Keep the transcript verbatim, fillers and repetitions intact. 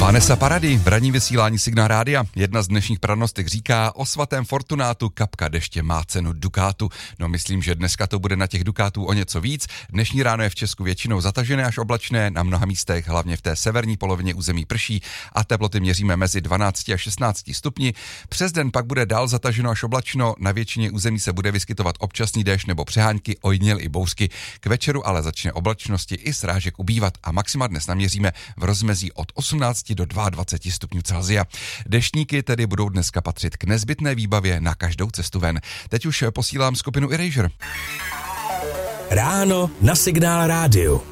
Vanessa Paradis v ranní vysílání Signál rádia. Jedna z dnešních pranostek říká: o svatém Fortunátu kapka deště má cenu dukátu. No myslím, že dneska to bude na těch dukátů o něco víc. Dnešní ráno je v Česku většinou zatažené až oblačné, na mnoha místech, hlavně v té severní polovině území prší a teploty měříme mezi dvanácti a šestnácti stupni. Přes den pak bude dál zataženo až oblačno, na většině území se bude vyskytovat občasný déšť nebo přehánky, ojediněl i bouřky. K večeru ale začne oblačnosti i srážek ubývat a maxima dnes naměříme v rozmezí od osmnácti do dvaceti dvou stupňů Celsia. Deštníky tedy budou dneska patřit k nezbytné výbavě na každou cestu ven. Teď už posílám skupinu Erasure. Ráno na Signál rádiu.